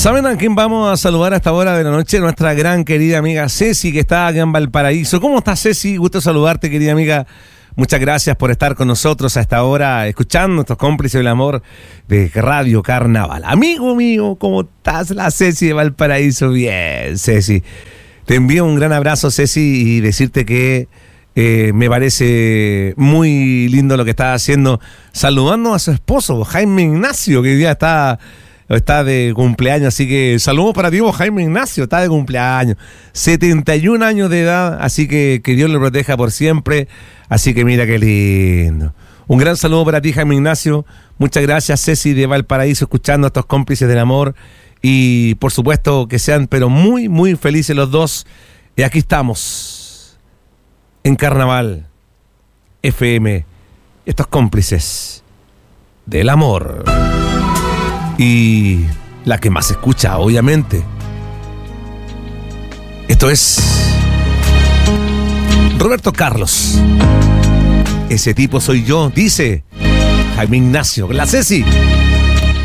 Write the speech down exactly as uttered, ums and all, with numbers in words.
¿Saben a quién vamos a saludar a esta hora de la noche? Nuestra gran querida amiga Ceci, que está acá en Valparaíso. ¿Cómo estás, Ceci? Gusto saludarte, querida amiga. Muchas gracias por estar con nosotros a esta hora, escuchando estos cómplices del amor de Radio Carnaval. Amigo mío, ¿cómo estás? La Ceci de Valparaíso. Bien, Ceci. Te envío un gran abrazo, Ceci, y decirte que eh, me parece muy lindo lo que estás haciendo, saludando a su esposo, Jaime Ignacio, que hoy día está... Está de cumpleaños, así que saludos para ti, Jaime Ignacio, está de cumpleaños. setenta y un años de edad, así que que Dios lo proteja por siempre. Así que mira qué lindo. Un gran saludo para ti, Jaime Ignacio. Muchas gracias, Ceci de Valparaíso, escuchando a estos cómplices del amor. Y por supuesto que sean, pero muy, muy felices los dos. Y aquí estamos, en Carnaval F M, estos cómplices del amor. Y la que más se escucha, obviamente. Esto es Roberto Carlos. Ese tipo soy yo, dice Jaime Ignacio. La Ceci.